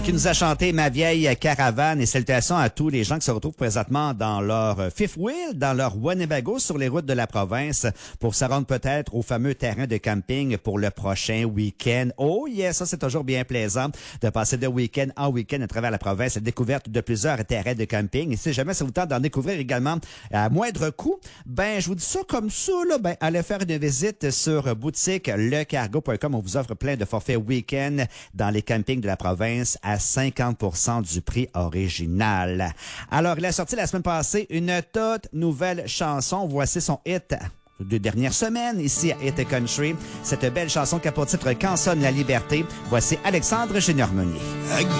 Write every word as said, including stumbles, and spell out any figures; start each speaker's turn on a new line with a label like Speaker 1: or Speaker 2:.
Speaker 1: Qui nous a chanté Ma vieille caravane et salutations à tous les gens qui se retrouvent présentement dans leur fifth wheel, dans leur Winnebago sur les routes de la province pour se rendre peut-être au fameux terrain de camping pour le prochain week-end. Oh yes, ça c'est toujours bien plaisant de passer de week-end en week-end à travers la province, la découverte de plusieurs terrains de camping. Et si jamais ça vous tente d'en découvrir également à moindre coût, ben je vous dis ça comme ça, là, ben allez faire une visite sur boutique le cargo point com. On vous offre plein de forfaits week-end dans les campings de la province à cinquante pour cent du prix original. Alors, il a sorti la semaine passée une toute nouvelle chanson. Voici son hit de dernière semaine ici à Hit Country. Cette belle chanson qui a pour titre Quand sonne la liberté. Voici Alexandre Junior Meunier.